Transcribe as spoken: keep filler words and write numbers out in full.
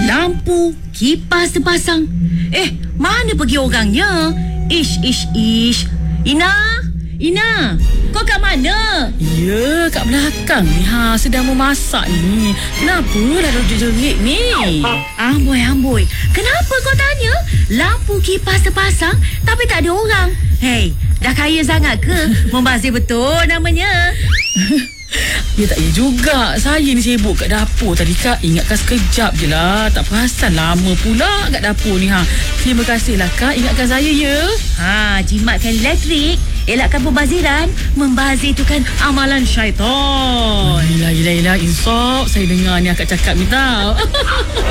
lampu, kipas terpasang. Eh, mana pergi orangnya? Ish, ish, ish. Ina? Ina? Kau kat mana? Ya, kat belakang ni. Ha, sedang memasak ni. Kenapa dah duduk jerit ni? Amboi, amboi. Kenapa kau tanya? Lampu kipas terpasang tapi tak ada orang. Hei, dah kaya sangat ke? Membazir betul namanya. Ya tak ya juga. Saya ni sibuk kat dapur tadi kak. Ingatkan sekejap je lah. Tak perasan lama pula kat dapur ni. Ha. Terima kasihlah kak. Ingatkan saya ya. Ha, jimatkan elektrik. Elakkan pembaziran. Membazir tu kan amalan syaitan. Yelah, yelah, yelah. Insaf. Saya dengar ni akak cakap ni tau.